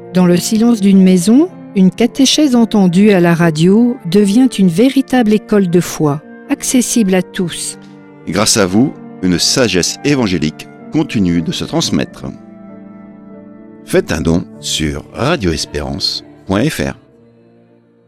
Dans le silence d'une maison, une catéchèse entendue à la radio devient une véritable école de foi, accessible à tous. Grâce à vous, une sagesse évangélique continue de se transmettre. Faites un don sur radioespérance.fr.